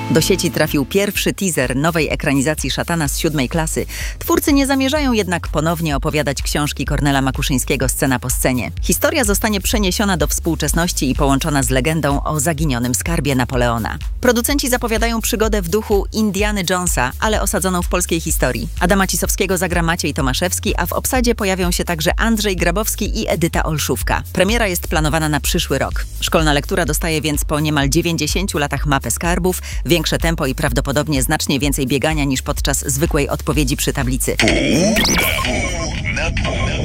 Do sieci trafił pierwszy teaser nowej ekranizacji Szatana z 7. klasy. Twórcy nie zamierzają jednak ponownie opowiadać książki Kornela Makuszyńskiego scena po scenie. Historia zostanie przeniesiona do współczesności i połączona z legendą o zaginionym skarbie Napoleona. Producenci zapowiadają przygodę w duchu Indiany Jonesa, ale osadzoną w polskiej historii. Adama Cisowskiego zagra Maciej Tomaszewski, a w obsadzie pojawią się także Andrzej Grabowski i Edyta Olszówka. Premiera jest planowana na przyszły rok. Szkolna lektura dostaje więc po niemal 90 latach mapę skarbów, większe tempo i prawdopodobnie znacznie więcej biegania niż podczas zwykłej odpowiedzi przy tablicy. Na pół.